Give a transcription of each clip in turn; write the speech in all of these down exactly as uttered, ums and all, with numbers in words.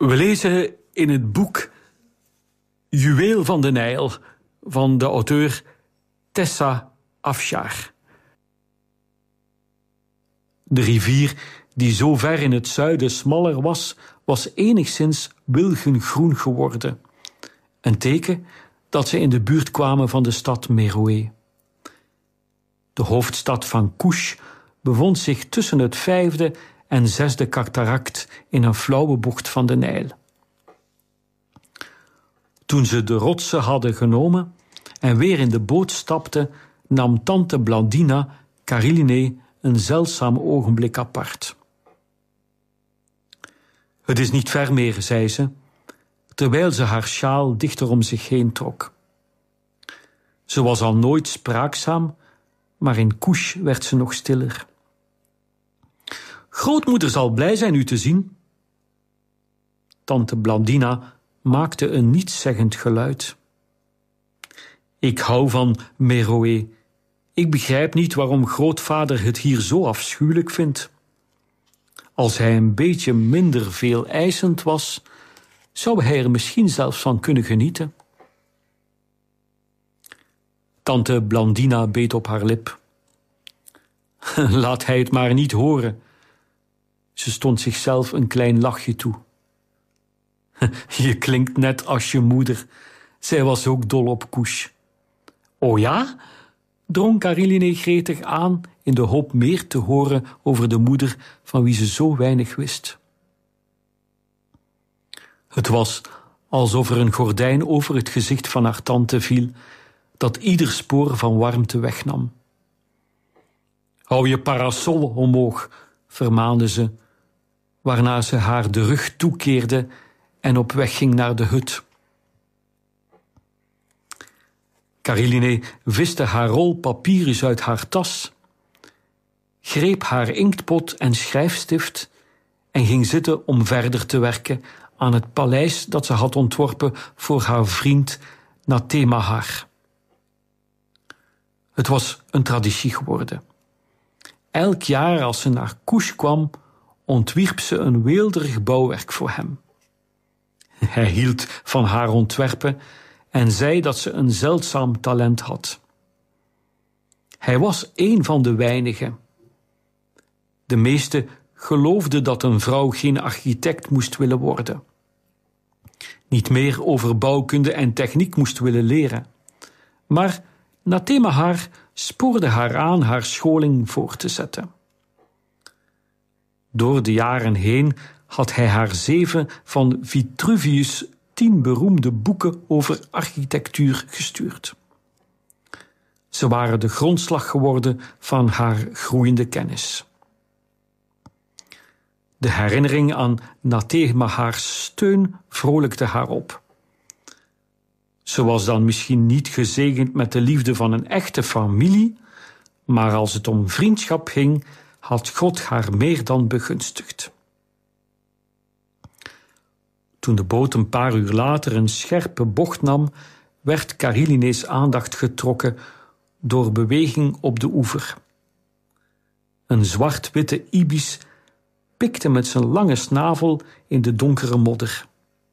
We lezen in het boek Juweel van de Nijl van de auteur Tessa Afshar. De rivier, die zo ver in het zuiden smaller was, was enigszins wilgengroen geworden. Een teken dat ze in de buurt kwamen van de stad Meroë. De hoofdstad van Kush bevond zich tussen het vijfde en zesde cataract in een flauwe bocht van de Nijl. Toen ze de rotsen hadden genomen en weer in de boot stapten, nam tante Blandina Kariline een zeldzaam ogenblik apart. Het is niet ver meer, zei ze, terwijl ze haar sjaal dichter om zich heen trok. Ze was al nooit spraakzaam, maar in Kush werd ze nog stiller. Grootmoeder zal blij zijn u te zien. Tante Blandina maakte een nietszeggend geluid. Ik hou van Meroë. Ik begrijp niet waarom grootvader het hier zo afschuwelijk vindt. Als hij een beetje minder veel eisend was, zou hij er misschien zelfs van kunnen genieten. Tante Blandina beet op haar lip. Laat hij het maar niet horen. Ze stond zichzelf een klein lachje toe. Je klinkt net als je moeder. Zij was ook dol op Kush. O ja? Drong Kariline gretig aan in de hoop meer te horen over de moeder van wie ze zo weinig wist. Het was alsof er een gordijn over het gezicht van haar tante viel, dat ieder spoor van warmte wegnam. Hou je parasol omhoog, vermaande ze, waarna ze haar de rug toekeerde en op weg ging naar de hut. Kariline viste haar rol papyrus uit haar tas, greep haar inktpot en schrijfstift en ging zitten om verder te werken aan het paleis dat ze had ontworpen voor haar vriend Natemahar. Het was een traditie geworden. Elk jaar als ze naar Kush kwam, ontwierp ze een weelderig bouwwerk voor hem. Hij hield van haar ontwerpen en zei dat ze een zeldzaam talent had. Hij was een van de weinigen. De meesten geloofden dat een vrouw geen architect moest willen worden. Niet meer over bouwkunde en techniek moest willen leren. Maar Natemahar spoorde haar aan haar scholing voor te zetten. Door de jaren heen had hij haar zeven van Vitruvius' tien beroemde boeken over architectuur gestuurd. Ze waren de grondslag geworden van haar groeiende kennis. De herinnering aan Natemahars steun vrolijkte haar op. Ze was dan misschien niet gezegend met de liefde van een echte familie, maar als het om vriendschap ging, had God haar meer dan begunstigd. Toen de boot een paar uur later een scherpe bocht nam, werd Kariline's aandacht getrokken door beweging op de oever. Een zwart-witte ibis pikte met zijn lange snavel in de donkere modder.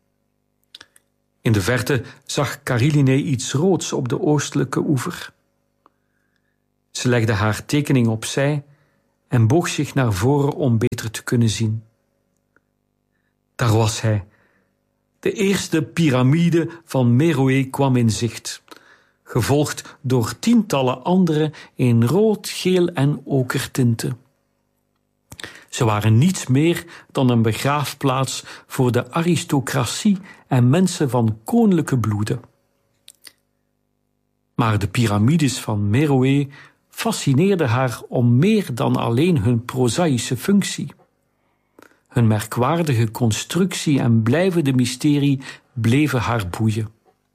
In de verte zag Kariline iets roods op de oostelijke oever. Ze legde haar tekening opzij en boog zich naar voren om beter te kunnen zien. Daar was hij. De eerste piramide van Meroë kwam in zicht, gevolgd door tientallen andere in rood, geel en okertinten. Ze waren niets meer dan een begraafplaats voor de aristocratie en mensen van koninklijke bloeden. Maar de piramides van Meroë fascineerden haar om meer dan alleen hun prozaïsche functie. Hun merkwaardige constructie en blijvende mysterie bleven haar boeien.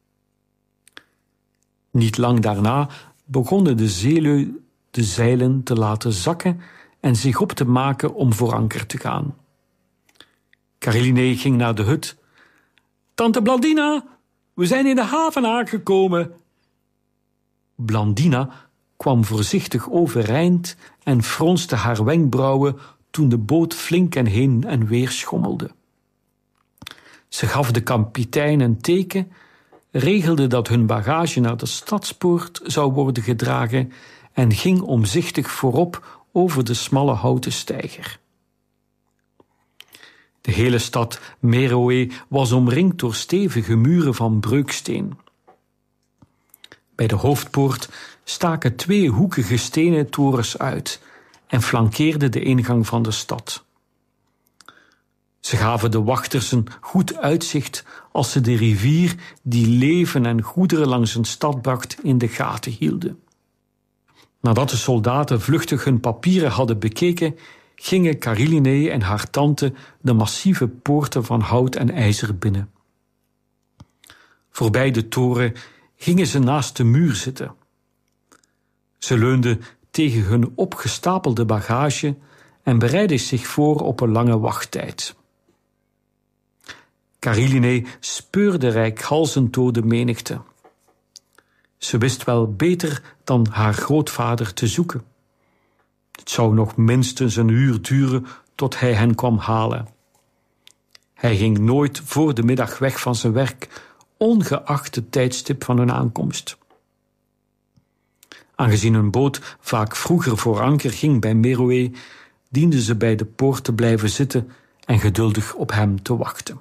Niet lang daarna begonnen de zeelui de zeilen te laten zakken en zich op te maken om voor anker te gaan. Kariline ging naar de hut. Tante Blandina, we zijn in de haven aangekomen. Blandina kwam voorzichtig overeind en fronste haar wenkbrauwen toen de boot flink en heen en weer schommelde. Ze gaf de kapitein een teken, regelde dat hun bagage naar de stadspoort zou worden gedragen en ging omzichtig voorop over de smalle houten steiger. De hele stad Meroë was omringd door stevige muren van breuksteen. Bij de hoofdpoort staken twee hoekige stenen torens uit en flankeerden de ingang van de stad. Ze gaven de wachters een goed uitzicht als ze de rivier die leven en goederen langs een stad bracht in de gaten hielden. Nadat de soldaten vluchtig hun papieren hadden bekeken, gingen Karilinē en haar tante de massieve poorten van hout en ijzer binnen. Voorbij de toren gingen ze naast de muur zitten. Ze leunden tegen hun opgestapelde bagage en bereidden zich voor op een lange wachttijd. Karilinē speurde reikhalzend door de menigte. Ze wist wel beter dan haar grootvader te zoeken. Het zou nog minstens een uur duren tot hij hen kwam halen. Hij ging nooit voor de middag weg van zijn werk, ongeacht het tijdstip van hun aankomst. Aangezien hun boot vaak vroeger voor anker ging bij Meroë, dienden ze bij de poort te blijven zitten en geduldig op hem te wachten.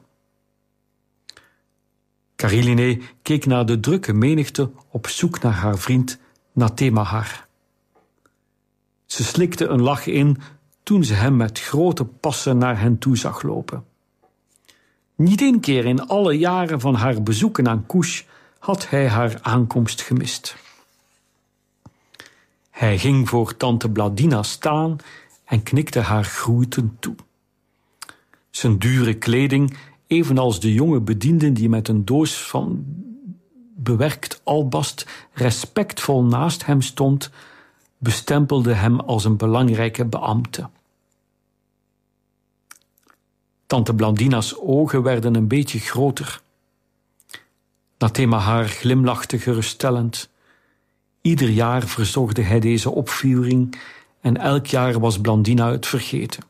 Karilinē keek naar de drukke menigte op zoek naar haar vriend Natemahar. Ze slikte een lach in toen ze hem met grote passen naar hen toe zag lopen. Niet één keer in alle jaren van haar bezoeken aan Kush had hij haar aankomst gemist. Hij ging voor tante Bladina staan en knikte haar groetend toe. Zijn dure kleding, evenals de jonge bediende die met een doos van bewerkt albast respectvol naast hem stond, bestempelde hem als een belangrijke beambte. Tante Blandina's ogen werden een beetje groter. Natemahar glimlachte geruststellend. Ieder jaar verzorgde hij deze opviering en elk jaar was Blandina het vergeten.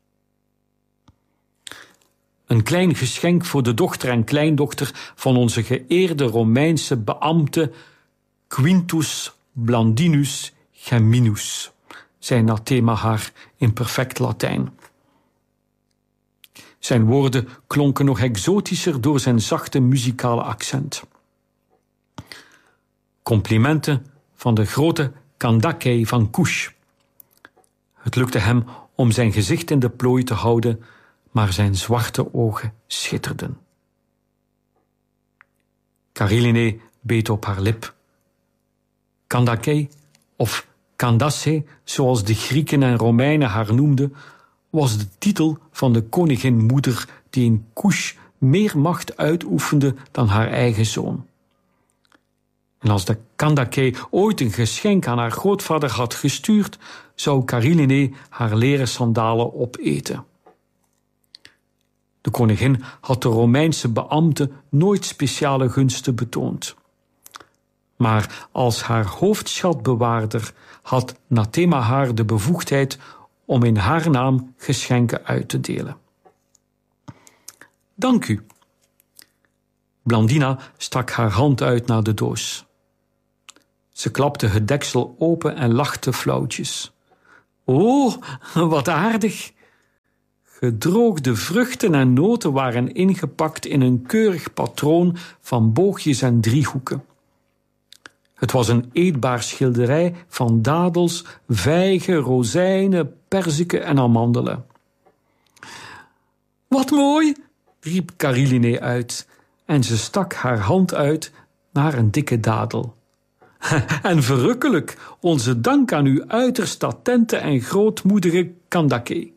Een klein geschenk voor de dochter en kleindochter van onze geëerde Romeinse beambte Quintus Blandinus Geminus, zei Natemahar in perfect Latijn. Zijn woorden klonken nog exotischer door zijn zachte muzikale accent. Complimenten van de grote Kandake van Kush. Het lukte hem om zijn gezicht in de plooi te houden, maar zijn zwarte ogen schitterden. Karilinē beet op haar lip. Kandake, of Candace, zoals de Grieken en Romeinen haar noemden, was de titel van de koningin-moeder die in Kush meer macht uitoefende dan haar eigen zoon. En als de Kandake ooit een geschenk aan haar grootvader had gestuurd, zou Karilinē haar leren sandalen opeten. De koningin had de Romeinse beambte nooit speciale gunsten betoond. Maar als haar hoofdschatbewaarder had Natemahar de bevoegdheid om in haar naam geschenken uit te delen. Dank u. Blandina stak haar hand uit naar de doos. Ze klapte het deksel open en lachte flauwtjes. Oh, wat aardig! Gedroogde vruchten en noten waren ingepakt in een keurig patroon van boogjes en driehoeken. Het was een eetbaar schilderij van dadels, vijgen, rozijnen, perziken en amandelen. Wat mooi, riep Karilinē uit en ze stak haar hand uit naar een dikke dadel. En verrukkelijk, onze dank aan uw uiterst attente en grootmoedige Kandake.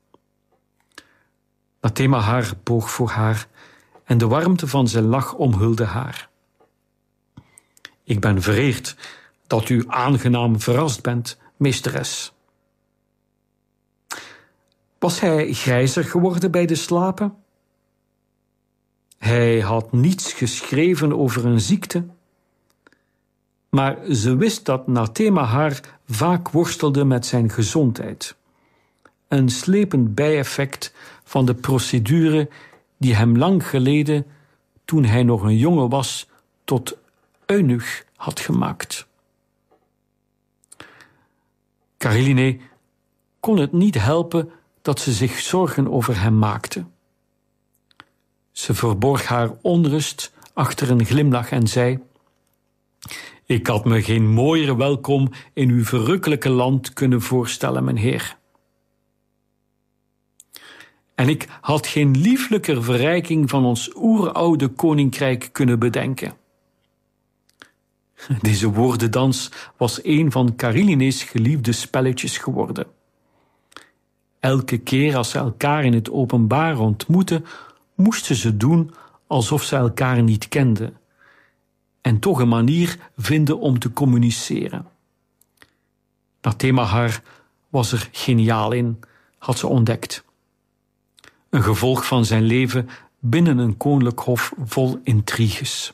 Natemahar boog voor haar en de warmte van zijn lach omhulde haar. Ik ben vereerd dat u aangenaam verrast bent, meesteres. Was hij grijzer geworden bij de slapen? Hij had niets geschreven over een ziekte, maar ze wist dat Natemahar vaak worstelde met zijn gezondheid. Een slepend bijeffect van de procedure die hem lang geleden, toen hij nog een jongen was, tot eunuch had gemaakt. Karéline kon het niet helpen dat ze zich zorgen over hem maakte. Ze verborg haar onrust achter een glimlach en zei: "Ik had me geen mooiere welkom in uw verrukkelijke land kunnen voorstellen, mijn heer. En ik had geen lieflijker verrijking van ons oeroude koninkrijk kunnen bedenken." Deze woordendans was een van Karéline's geliefde spelletjes geworden. Elke keer als ze elkaar in het openbaar ontmoetten, moesten ze doen alsof ze elkaar niet kenden en toch een manier vinden om te communiceren. Natemahar was er geniaal in, had ze ontdekt. Een gevolg van zijn leven binnen een koninklijk hof vol intriges.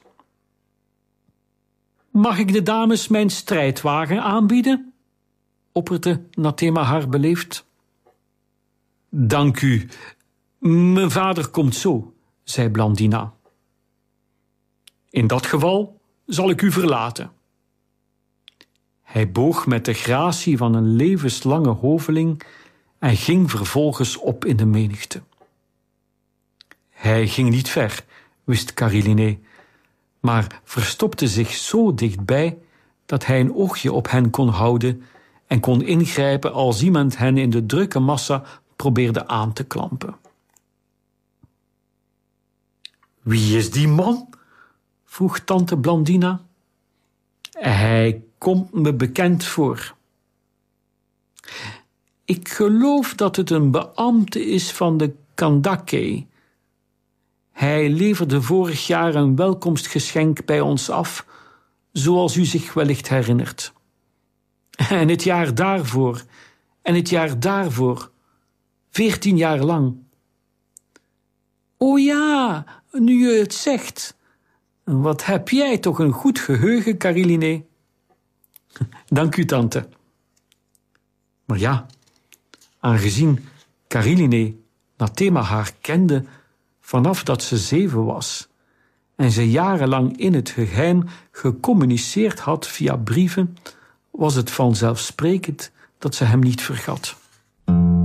"Mag ik de dames mijn strijdwagen aanbieden?" opperde Natemahar beleefd. "Dank u, mijn vader komt zo," zei Blandina. "In dat geval zal ik u verlaten." Hij boog met de gratie van een levenslange hoveling en ging vervolgens op in de menigte. Hij ging niet ver, wist Karéline, maar verstopte zich zo dichtbij dat hij een oogje op hen kon houden en kon ingrijpen als iemand hen in de drukke massa probeerde aan te klampen. "Wie is die man?" vroeg tante Blandina. "Hij komt me bekend voor." "Ik geloof dat het een beambte is van de Kandake. Hij leverde vorig jaar een welkomstgeschenk bij ons af, zoals u zich wellicht herinnert. En het jaar daarvoor, en het jaar daarvoor, veertien jaar lang." "O ja, nu je het zegt. Wat heb jij toch een goed geheugen, Karéline." "Dank u, tante." Maar ja, aangezien Karéline Natemahar kende vanaf dat ze zeven was en ze jarenlang in het geheim gecommuniceerd had via brieven, was het vanzelfsprekend dat ze hem niet vergat.